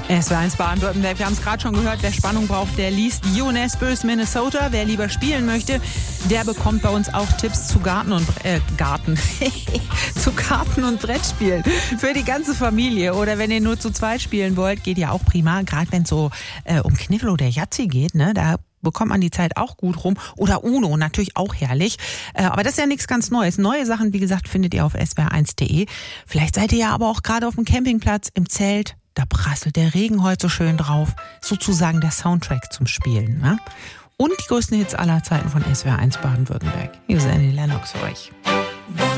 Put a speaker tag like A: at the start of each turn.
A: SWR1 Baden-Württemberg, wir haben es gerade schon gehört, wer Spannung braucht, der liest UNS Bös Minnesota. Wer lieber spielen möchte, der bekommt bei uns auch Tipps zu Karten und Brettspielen für die ganze Familie. Oder wenn ihr nur zu zweit spielen wollt, geht ja auch prima. Gerade wenn es so um Kniffel oder Yahtzee geht, ne, da bekommt man die Zeit auch gut rum. Oder Uno, natürlich auch herrlich. Aber das ist ja nichts ganz Neues. Neue Sachen, wie gesagt, findet ihr auf swr1.de. Vielleicht seid ihr ja aber auch gerade auf dem Campingplatz, im Zelt. Da prasselt der Regen heute so schön drauf. Sozusagen der Soundtrack zum Spielen. Ne? Und die größten Hits aller Zeiten von SWR1 Baden-Württemberg. Hier ist Annie Lennox für euch.